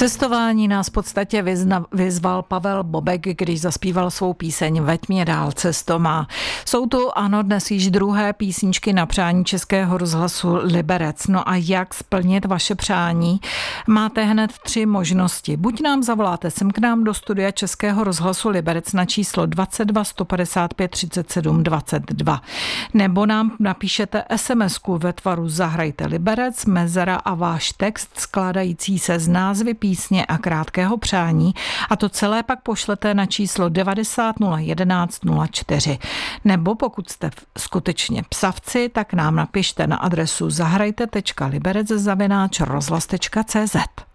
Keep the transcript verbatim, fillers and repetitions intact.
cestování nás v podstatě vyzna, vyzval Pavel Bobek, když zaspíval svou píseň Veď mě dál, cesto má. Jsou tu, ano, dnes již druhé písničky na přání Českého rozhlasu Liberec. No a jak splnit vaše přání? Máte hned tři možnosti. Buď nám zavoláte sem k nám do studia Českého rozhlasu Liberec na číslo dvacet dva sto padesát pět třicet sedm dvacet dva. Nebo nám napíšete SMSku ve tvaru Zahrajte Liberec, mezera a váš text skládající se z názvy písně a krátkého přání a to celé pak pošlete na číslo devadesát nula jedenáct nula čtyři. Nebo pokud jste skutečně psavci, tak nám napište na adresu zahrajte tečka liberec zavináč rozhlas tečka cé zet.